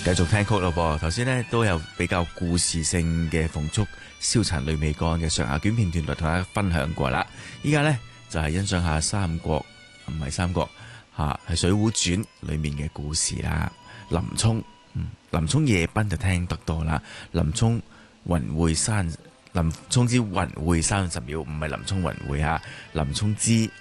繼續聽曲咯噃，頭先呢都有比較故事性嘅馮叔燒殘女未乾嘅上下卷片段同大家分享過啦。依家呢，就係欣賞下三國，唔係三國嚇，係《水滸傳》裡面嘅故事啦。林沖，林沖夜奔就聽得多啦。林沖雲會山，林沖之雲會30秒，唔係林沖雲會嚇。林沖之